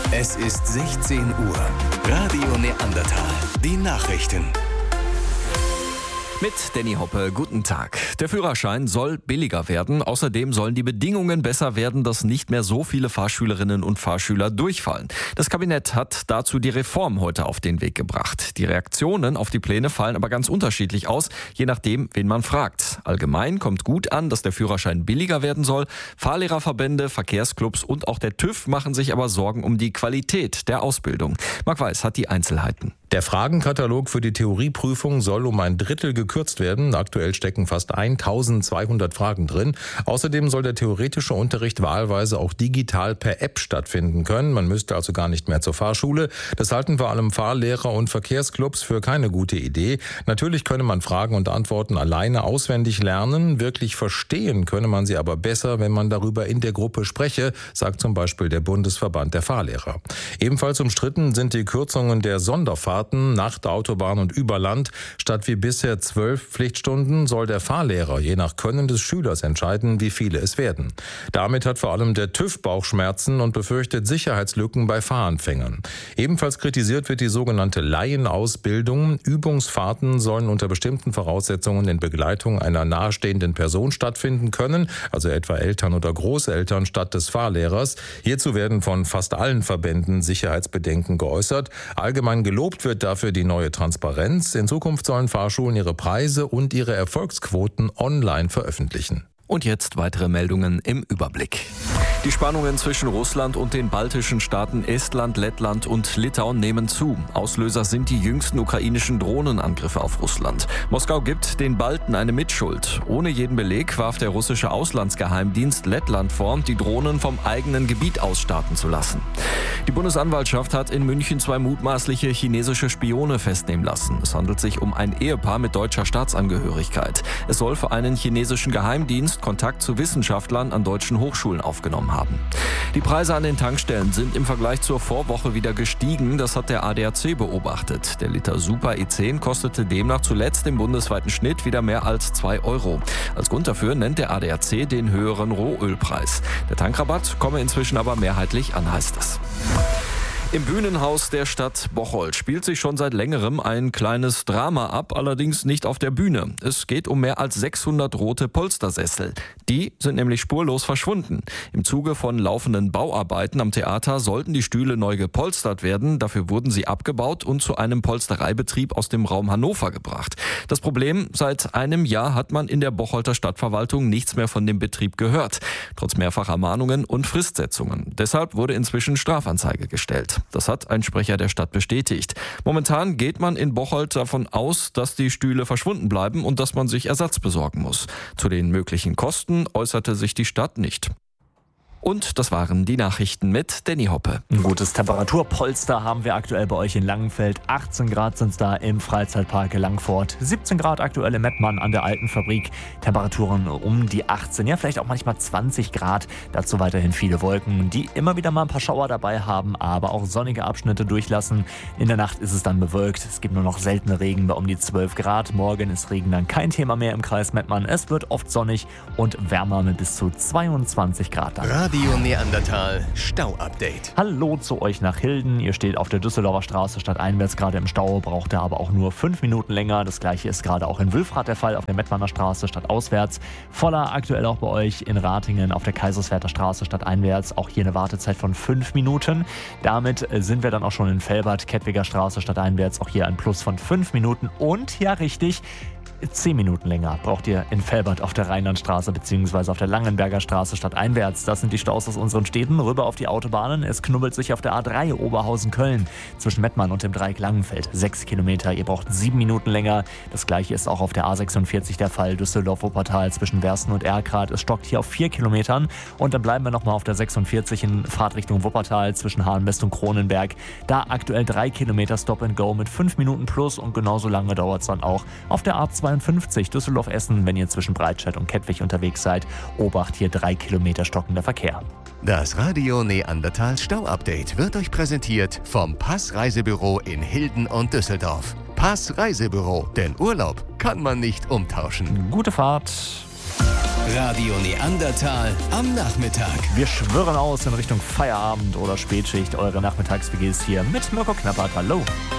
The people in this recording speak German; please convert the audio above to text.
Es ist 16 Uhr. Radio Neandertal. Die Nachrichten. Mit Danny Hoppe, guten Tag. Der Führerschein soll billiger werden. Außerdem sollen die Bedingungen besser werden, dass nicht mehr so viele Fahrschülerinnen und Fahrschüler durchfallen. Das Kabinett hat dazu die Reform heute auf den Weg gebracht. Die Reaktionen auf die Pläne fallen aber ganz unterschiedlich aus, je nachdem, wen man fragt. Allgemein kommt gut an, dass der Führerschein billiger werden soll. Fahrlehrerverbände, Verkehrsclubs und auch der TÜV machen sich aber Sorgen um die Qualität der Ausbildung. Marc Weiß hat die Einzelheiten. Der Fragenkatalog für die Theorieprüfung soll um ein Drittel gekürzt werden. Aktuell stecken fast 1200 Fragen drin. Außerdem soll der theoretische Unterricht wahlweise auch digital per App stattfinden können. Man müsste also gar nicht mehr zur Fahrschule. Das halten vor allem Fahrlehrer und Verkehrsclubs für keine gute Idee. Natürlich könne man Fragen und Antworten alleine auswendig lernen. Wirklich verstehen könne man sie aber besser, wenn man darüber in der Gruppe spreche, sagt zum Beispiel der Bundesverband der Fahrlehrer. Ebenfalls umstritten sind die Kürzungen der Sonderfahrten nach der Autobahn und über Land. Statt wie bisher 12 Pflichtstunden soll der Fahrlehrer je nach Können des Schülers entscheiden, wie viele es werden. Damit hat vor allem der TÜV Bauchschmerzen und befürchtet Sicherheitslücken bei Fahranfängern. Ebenfalls kritisiert wird die sogenannte Laienausbildung. Übungsfahrten sollen unter bestimmten Voraussetzungen in Begleitung einer nahestehenden Person stattfinden können, also etwa Eltern oder Großeltern statt des Fahrlehrers. Hierzu werden von fast allen Verbänden Sicherheitsbedenken geäußert. Allgemein gelobt wird dafür die neue Transparenz. In Zukunft sollen Fahrschulen ihre Preise und ihre Erfolgsquoten online veröffentlichen. Und jetzt weitere Meldungen im Überblick. Die Spannungen zwischen Russland und den baltischen Staaten Estland, Lettland und Litauen nehmen zu. Auslöser sind die jüngsten ukrainischen Drohnenangriffe auf Russland. Moskau gibt den Balten eine Mitschuld. Ohne jeden Beleg warf der russische Auslandsgeheimdienst Lettland vor, die Drohnen vom eigenen Gebiet aus starten zu lassen. Die Bundesanwaltschaft hat in München 2 mutmaßliche chinesische Spione festnehmen lassen. Es handelt sich um ein Ehepaar mit deutscher Staatsangehörigkeit. Es soll für einen chinesischen Geheimdienst Kontakt zu Wissenschaftlern an deutschen Hochschulen aufgenommen haben. Die Preise an den Tankstellen sind im Vergleich zur Vorwoche wieder gestiegen. Das hat der ADAC beobachtet. Der Liter Super E10 kostete demnach zuletzt im bundesweiten Schnitt wieder mehr als 2 Euro. Als Grund dafür nennt der ADAC den höheren Rohölpreis. Der Tankrabatt komme inzwischen aber mehrheitlich an, heißt es. Im Bühnenhaus der Stadt Bocholt spielt sich schon seit längerem ein kleines Drama ab, allerdings nicht auf der Bühne. Es geht um mehr als 600 rote Polstersessel. Die sind nämlich spurlos verschwunden. Im Zuge von laufenden Bauarbeiten am Theater sollten die Stühle neu gepolstert werden. Dafür wurden sie abgebaut und zu einem Polstereibetrieb aus dem Raum Hannover gebracht. Das Problem: Seit einem Jahr hat man in der Bocholter Stadtverwaltung nichts mehr von dem Betrieb gehört. Trotz mehrfacher Mahnungen und Fristsetzungen. Deshalb wurde inzwischen Strafanzeige gestellt. Das hat ein Sprecher der Stadt bestätigt. Momentan geht man in Bocholt davon aus, dass die Stühle verschwunden bleiben und dass man sich Ersatz besorgen muss. Zu den möglichen Kosten äußerte sich die Stadt nicht. Und das waren die Nachrichten mit Danny Hoppe. Ein gutes Temperaturpolster haben wir aktuell bei euch in Langenfeld. 18 Grad sind es da im Freizeitpark Langfort. 17 Grad aktuell in Mettmann an der alten Fabrik. Temperaturen um die 18, ja vielleicht auch manchmal 20 Grad. Dazu weiterhin viele Wolken, die immer wieder mal ein paar Schauer dabei haben, aber auch sonnige Abschnitte durchlassen. In der Nacht ist es dann bewölkt. Es gibt nur noch seltene Regen bei um die 12 Grad. Morgen ist Regen dann kein Thema mehr im Kreis Mettmann. Es wird oft sonnig und wärmer mit bis zu 22 Grad dann. Radio Neandertal Stau-Update. Hallo zu euch nach Hilden. Ihr steht auf der Düsseldorfer Straße stadteinwärts gerade im Stau, braucht ihr aber auch nur 5 Minuten länger. Das gleiche ist gerade auch in Wülfrath der Fall, auf der Mettmanner Straße stadtauswärts. Voller aktuell auch bei euch in Ratingen auf der Kaiserswerther Straße stadteinwärts. Auch hier eine Wartezeit von 5 Minuten. Damit sind wir dann auch schon in Velbert, Kettwiger Straße stadteinwärts. Auch hier ein Plus von 5 Minuten. Und ja, richtig, 10 Minuten länger braucht ihr in Velbert auf der Rheinlandstraße bzw. auf der Langenberger Straße stadteinwärts. Das sind die Staus aus unseren Städten. Rüber auf die Autobahnen. Es knubbelt sich auf der A3 Oberhausen-Köln zwischen Mettmann und dem Dreieck Langenfeld. 6 Kilometer. Ihr braucht 7 Minuten länger. Das gleiche ist auch auf der A46 der Fall. Düsseldorf-Wuppertal zwischen Wersten und Erkrath. Es stockt hier auf 4 Kilometern. Und dann bleiben wir nochmal auf der 46 in Fahrtrichtung Wuppertal zwischen Hahnwest und Kronenberg. Da aktuell 3 Kilometer Stop and Go mit 5 Minuten plus und genauso lange dauert es dann auch auf der A52 Düsseldorf-Essen, wenn ihr zwischen Breitscheid und Kettwig unterwegs seid. Obacht, hier 3 Kilometer stockender Verkehr. Das Radio Neandertal Stau-Update wird euch präsentiert vom Pass-Reisebüro in Hilden und Düsseldorf. Pass-Reisebüro, denn Urlaub kann man nicht umtauschen. Gute Fahrt. Radio Neandertal am Nachmittag. Wir schwirren aus in Richtung Feierabend oder Spätschicht. Eure Nachmittags-WGs hier mit Mirko Knappert. Hallo.